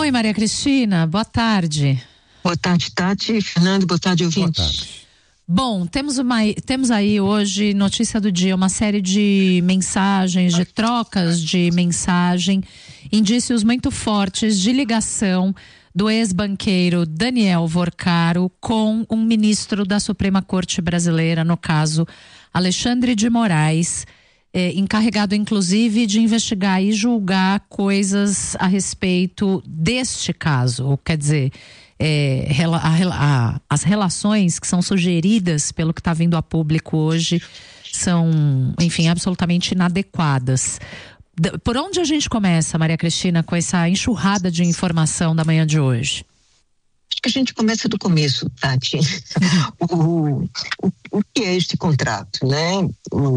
Oi, Maria Cristina, boa tarde. Boa tarde, Tati. Fernando, boa tarde, ouvintes. Boa tarde. Bom, temos aí hoje, notícia do dia, uma série de mensagens, de trocas de mensagem, indícios muito fortes de ligação do ex-banqueiro Daniel Vorcaro com um ministro da Suprema Corte Brasileira, no caso, Alexandre de Moraes, encarregado inclusive de investigar e julgar coisas a respeito deste caso, quer dizer, as relações que são sugeridas pelo que está vindo a público hoje são, enfim, absolutamente inadequadas. Por onde a gente começa, Maria Cristina, com essa enxurrada de informação da manhã de hoje? Acho que a gente começa do começo, Tati. O que é este contrato, né?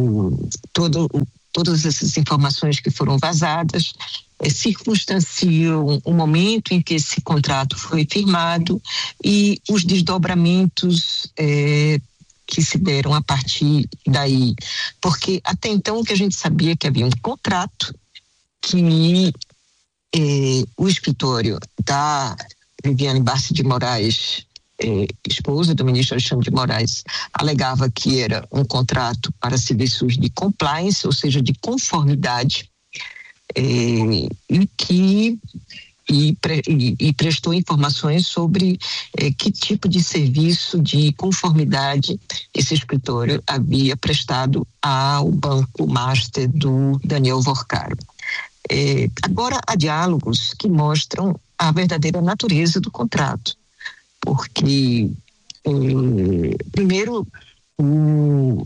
Todas essas informações que foram vazadas circunstanciam o momento em que esse contrato foi firmado e os desdobramentos que se deram a partir daí. Porque até então o que a gente sabia que havia um contrato que o escritório da Viviane Barsi de Moraes, esposa do ministro Alexandre de Moraes, alegava que era um contrato para serviços de compliance, ou seja, de conformidade, e prestou informações sobre que tipo de serviço de conformidade esse escritório havia prestado ao Banco Master do Daniel Vorcaro. Agora há diálogos que mostram a verdadeira natureza do contrato, porque primeiro o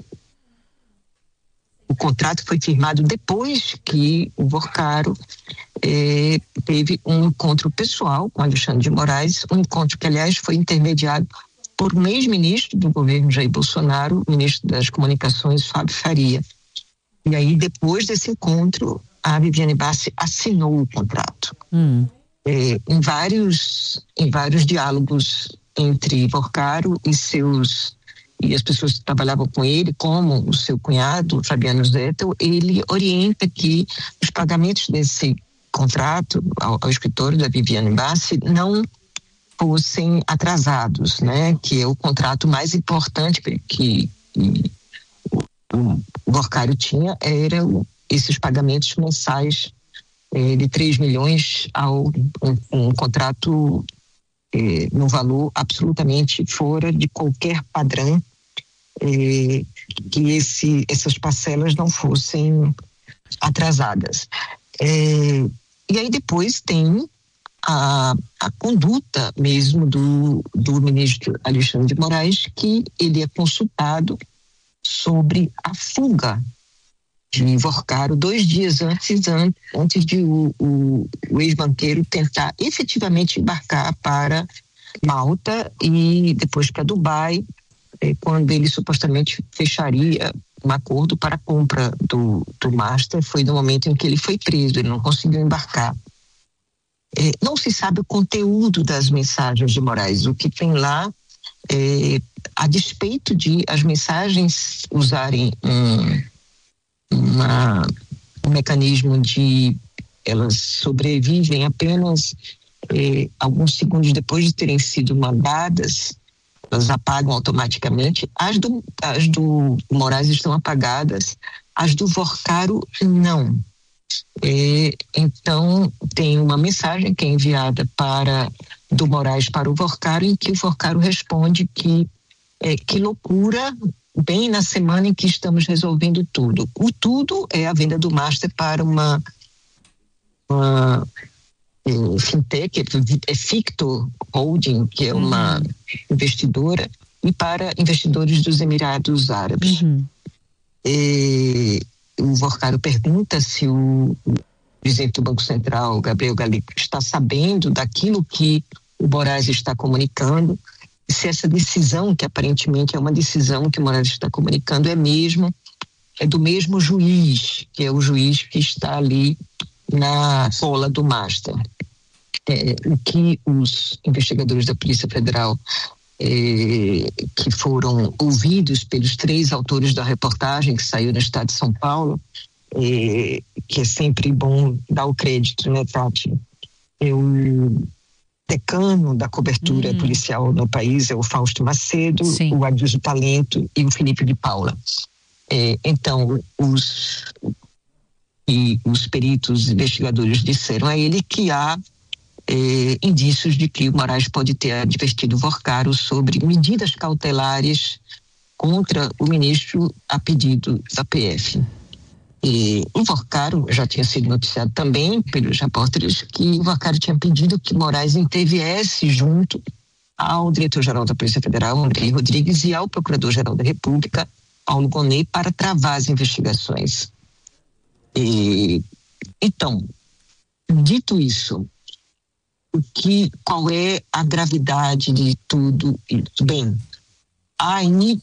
contrato foi firmado depois que o Vorcaro teve um encontro pessoal com Alexandre de Moraes, um encontro que, aliás, foi intermediado por um ex-ministro do governo Jair Bolsonaro, o ministro das Comunicações, Fábio Faria. E aí, depois desse encontro, a Viviane Barsi assinou o contrato. Em vários diálogos entre Vorcaro e as pessoas que trabalhavam com ele, como o seu cunhado, Fabiano Zettel, ele orienta que os pagamentos desse contrato ao escritório da Viviane Barsi não fossem atrasados, né? Que é o contrato mais importante que o Vorcaro tinha, eram esses pagamentos mensais de 3 milhões um contrato num valor absolutamente fora de qualquer padrão, que essas parcelas não fossem atrasadas. E aí depois tem a conduta mesmo do ministro Alexandre de Moraes, que ele é consultado sobre a fuga de Vorcaro 2 dias antes de o ex-banqueiro tentar efetivamente embarcar para Malta e depois para Dubai, quando ele supostamente fecharia um acordo para a compra do Master. Foi no momento em que ele foi preso, ele não conseguiu embarcar. Não se sabe o conteúdo das mensagens de Moraes. O que tem lá, a despeito de as mensagens usarem um mecanismo de elas sobrevivem apenas alguns segundos depois de terem sido mandadas, elas apagam automaticamente. As do Moraes estão apagadas, as do Vorcaro não. Então tem uma mensagem que é enviada do Moraes para o Vorcaro, em que o Vorcaro responde que loucura, bem na semana em que estamos resolvendo tudo. O tudo é a venda do Master para uma fintech, Fictor Holding, que é uma investidora, e para investidores dos Emirados Árabes. O Vorcaro pergunta se o presidente do Banco Central, Gabriel Gallico, está sabendo daquilo que o Moraes está comunicando, se essa decisão, que aparentemente é uma decisão que o Moraes está comunicando, é do mesmo juiz, que é o juiz que está ali na cola do Master. O que os investigadores da Polícia Federal, que foram ouvidos pelos 3 autores da reportagem que saiu no estado de São Paulo, que é sempre bom dar o crédito, né, Tati? decano da cobertura policial no país é o Fausto Macedo, Sim. o Adilson Talento e o Felipe de Paula. Então, os peritos investigadores disseram a ele que há indícios de que o Moraes pode ter advertido o Vorcaro sobre medidas cautelares contra o ministro a pedido da PF. E o Vorcaro já tinha sido noticiado também pelos repórteres que o Vorcaro tinha pedido que Moraes interviesse junto ao diretor-geral da Polícia Federal, Andrei Rodrigues, e ao procurador-geral da República, Paulo Gonet, para travar as investigações. Então, dito isso, qual é a gravidade de tudo isso? Bem, há aí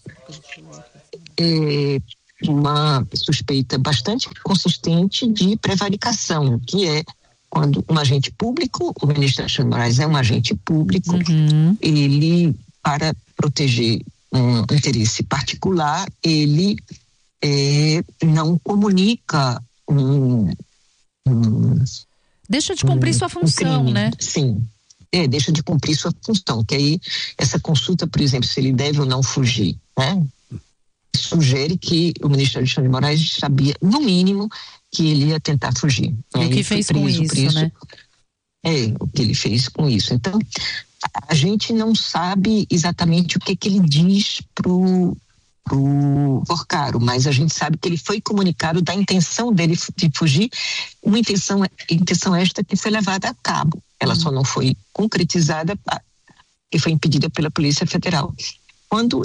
uma suspeita bastante consistente de prevaricação, que é quando um agente público, o ministro Alexandre de Moraes é um agente público, ele, para proteger um interesse particular, ele não comunica deixa de cumprir sua função, crime, né? Sim, deixa de cumprir sua função, que aí essa consulta, por exemplo, se ele deve ou não fugir, né? Sugere que o ministro Alexandre de Moraes sabia, no mínimo, que ele ia tentar fugir. E o que fez com isso, né? O que ele fez com isso. Então, a gente não sabe exatamente o que ele diz pro Vorcaro, mas a gente sabe que ele foi comunicado da intenção dele de fugir, uma intenção esta que foi levada a cabo. Ela só não foi concretizada e foi impedida pela Polícia Federal. Quando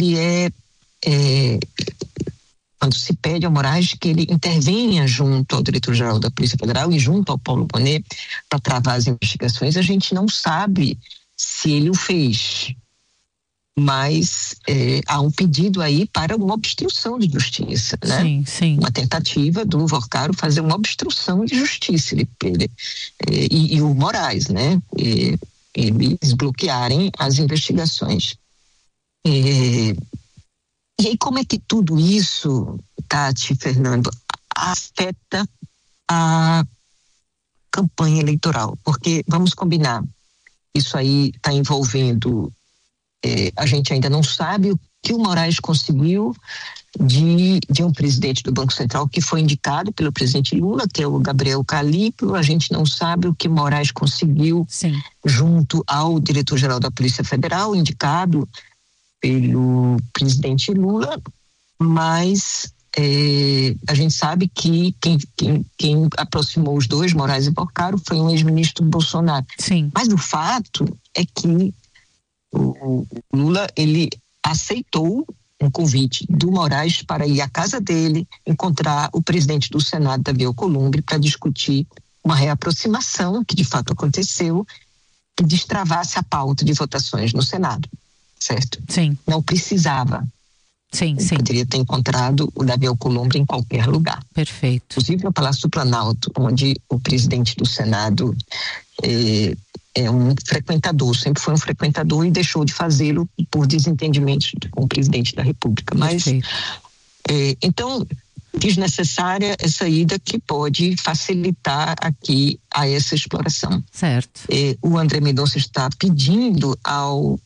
quando se pede ao Moraes que ele intervenha junto ao diretor-geral da Polícia Federal e junto ao Paulo Gonet para travar as investigações, a gente não sabe se ele o fez. Mas há um pedido aí para uma obstrução de justiça, né? Sim, sim. Uma tentativa do Vorcaro fazer uma obstrução de justiça e o Moraes, né? Eles bloquearem as investigações. E aí, como é que tudo isso, Tati, Fernando, afeta a campanha eleitoral? Porque, vamos combinar, isso aí está envolvendo, a gente ainda não sabe o que o Moraes conseguiu de um presidente do Banco Central que foi indicado pelo presidente Lula, que é o Gabriel Calippo. A gente não sabe o que Moraes conseguiu junto ao diretor-geral da Polícia Federal, indicado pelo presidente Lula, mas a gente sabe que quem aproximou os dois, Moraes e Vorcaro, foi um ex-ministro Bolsonaro. Sim. Mas o fato é que o Lula, ele aceitou um convite do Moraes para ir à casa dele, encontrar o presidente do Senado, Davi Alcolumbre, para discutir uma reaproximação, que de fato aconteceu, e destravasse a pauta de votações no Senado. Certo? Sim. Não precisava. Sim. Poderia ter encontrado o Davi Alcolumbre em qualquer lugar. Perfeito. Inclusive no Palácio do Planalto, onde o presidente do Senado é um frequentador, sempre foi um frequentador e deixou de fazê-lo por desentendimentos com o presidente da República. Mas, então, desnecessária essa ida que pode facilitar aqui a essa exploração. Certo. O André Mendonça está pedindo ao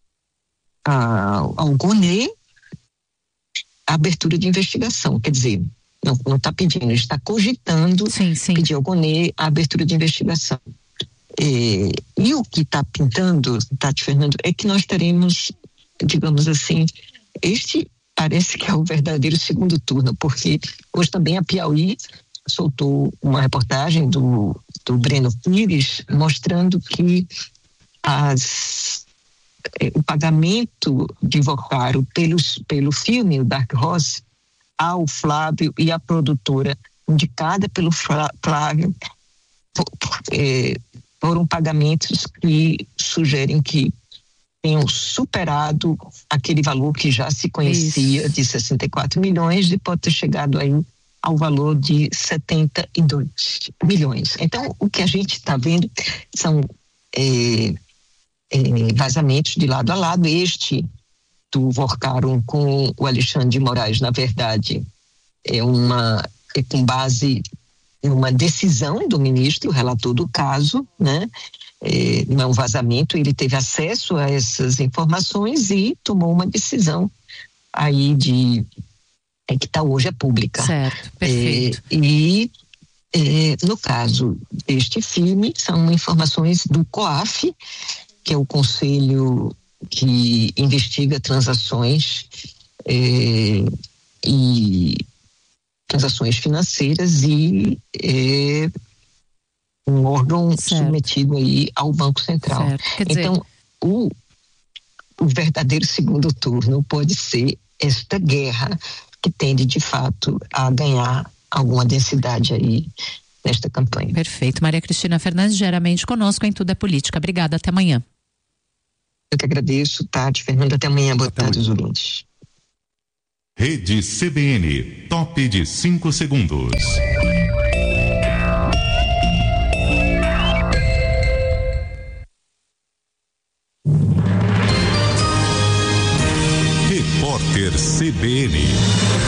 Gonet a abertura de investigação, quer dizer, não está pedindo, está cogitando pedir ao Gonet a abertura de investigação. E o que está pintando, Tati, Fernando, é que nós teremos, digamos assim, este parece que é o verdadeiro segundo turno, porque hoje também a Piauí soltou uma reportagem do Breno Pires mostrando que o pagamento de Vorcaro pelo filme, o Dark Horse, ao Flávio e à produtora indicada pelo Flávio, foram pagamentos que sugerem que tenham superado aquele valor que já se conhecia de 64 milhões e pode ter chegado aí ao valor de 72 milhões. Então, o que a gente está vendo são vazamentos de lado a lado. Este do Vorcaro com o Alexandre de Moraes, na verdade, é com base em uma decisão do ministro, relator do caso, né? não é um vazamento, ele teve acesso a essas informações e tomou uma decisão aí que está hoje é pública. Certo, perfeito. No caso deste filme, são informações do COAF, que é o Conselho que investiga transações e transações financeiras e um órgão submetido aí ao Banco Central. Então, o verdadeiro segundo turno pode ser esta guerra que tende, de fato, a ganhar alguma densidade aí nesta campanha. Perfeito. Maria Cristina Fernandes, diariamente conosco em Tudo é Política. Obrigada, até amanhã. Eu que agradeço, Tati, Fernando, até amanhã. Boa tarde, os ouvintes. Rede CBN, top de 5 segundos. Repórter CBN.